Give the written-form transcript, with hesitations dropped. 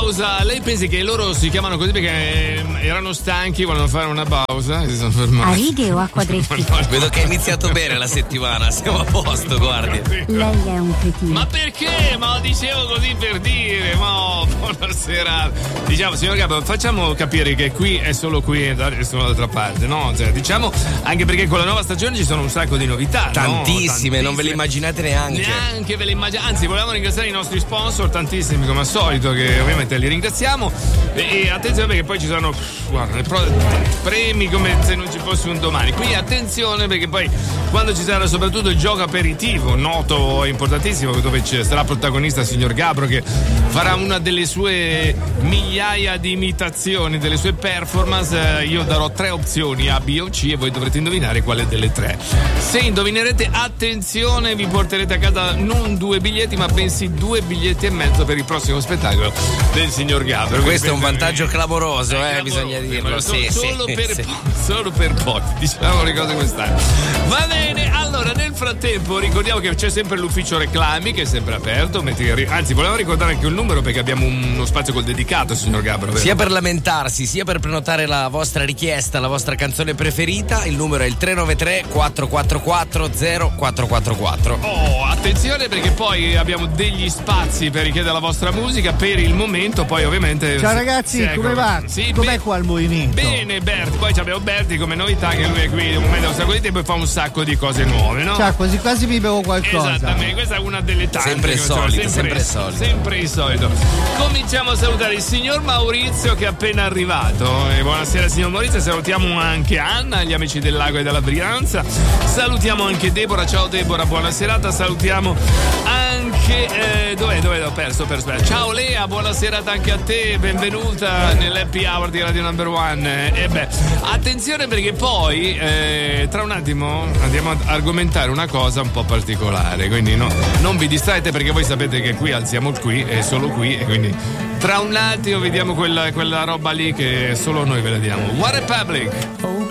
pausa. Lei pensi che loro si chiamano così perché erano stanchi, volevano fare una pausa e si sono fermati? A righe o a quadretti? Vedo che è iniziato bene la settimana, siamo a posto, guardi. Lei è un cretino. Ma perché? Ma lo dicevo così per dire, ma buonasera. Diciamo, signor Capo, facciamo capire che qui è solo qui e dall'altra parte, no? Cioè, diciamo, anche perché con la nuova stagione ci sono un sacco di novità, tantissime, no? Non ve le immaginate neanche. Neanche ve le immaginate, anzi, volevamo ringraziare i nostri sponsor, tantissimi come al solito, che ovviamente li ringraziamo. E attenzione perché poi ci sono, guarda, premi come se non ci fosse un domani. Quindi attenzione perché poi quando ci sarà soprattutto il gioco aperitivo, noto e importantissimo, dove sarà protagonista il signor Gabro, che farà una delle sue migliaia di imitazioni, delle sue performance, io darò 3 opzioni A, B o C e voi dovrete indovinare quale delle 3. Se indovinerete, attenzione, vi porterete a casa non 2 biglietti ma bensì 2 biglietti e mezzo per il prossimo spettacolo del signor Gabro. Questo è un vantaggio clamoroso, bisogna dirlo. Solo per pochi, diciamo le cose quest'anno. Va bene, allora nel frattempo ricordiamo che c'è sempre l'ufficio reclami che è sempre aperto, anzi volevamo ricordare anche un numero perché abbiamo uno spazio col dedicato, signor Gabro, vero? Sia per lamentarsi sia per prenotare la vostra richiesta, la vostra canzone preferita, il numero è il 393 444 0444. Oh, attenzione perché poi abbiamo degli spazi per richiedere la vostra musica per il momento, poi ovviamente. Ciao ragazzi, come va? Sì, com'è qua il molinetto? Bene, Berti, poi abbiamo Berti come novità che lui è qui un momento, un sacco di tempo e fa un sacco di cose nuove, no? Ciao, quasi quasi mi bevo qualcosa. Esattamente, questa è una delle tante. Sempre il solito. Cominciamo a salutare il signor Maurizio che è appena arrivato. Buonasera signor Maurizio, salutiamo anche Anna, gli amici del Lago e della Brianza. Salutiamo anche Deborah, ciao Deborah, buona serata. Salutiamo anche dov'è? L'ho perso. Ciao Lea, buona serata anche a te, benvenuta nell'Happy Hour di Radio Number One. Attenzione perché poi tra un attimo andiamo ad argomentare una cosa un po' particolare, quindi non vi distraete perché voi sapete che qui alziamo qui e solo qui e quindi tra un attimo vediamo quella roba lì che solo noi ve la diamo. One Republic.